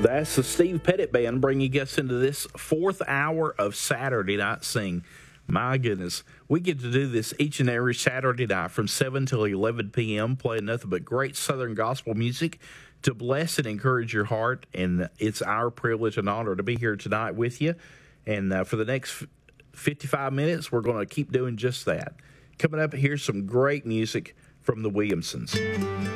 That's the Steve Pettit Band bringing us into this fourth hour of Saturday Night Sing. My goodness, we get to do this each and every Saturday night from 7 till 11 p.m., playing nothing but great Southern gospel music to bless and encourage your heart. And it's our privilege and honor to be here tonight with you. And for the next 55 minutes, we're going to keep doing just that. Coming up, here's some great music from the Williamsons.